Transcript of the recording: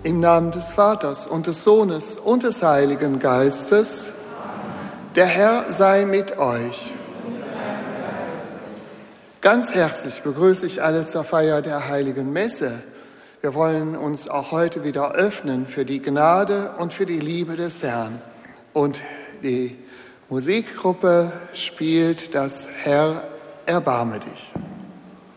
Im Namen des Vaters und des Sohnes und des Heiligen Geistes. Der Herr sei mit euch. Ganz herzlich begrüße ich alle zur Feier der Heiligen Messe. Wir wollen uns auch heute wieder öffnen für die Gnade und für die Liebe des Herrn. Und die Musikgruppe spielt das Herr, erbarme dich.